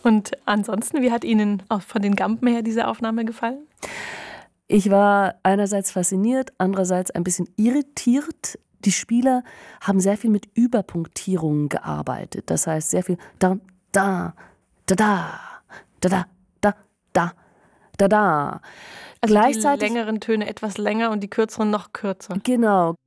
Und ansonsten, wie hat Ihnen auch von den Gampen her diese Aufnahme gefallen? Ich war einerseits fasziniert, andererseits ein bisschen irritiert. Die Spieler haben sehr viel mit Überpunktierungen gearbeitet. Das heißt, sehr viel da, da, da, da, da, da, da, da, da, da. Also Gleichzeitig die längeren Töne etwas länger und die kürzeren noch kürzer. Genau.